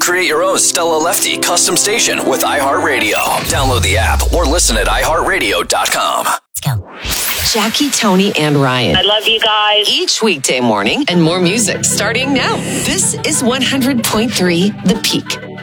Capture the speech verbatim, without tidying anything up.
Create your own Stella Lefty custom station with iHeartRadio. Download the app or listen at i heart radio dot com. Let's go. Jackie, Tony, and Ryan. I love you guys. Each weekday morning and more music starting now. This is one hundred point three The Peak.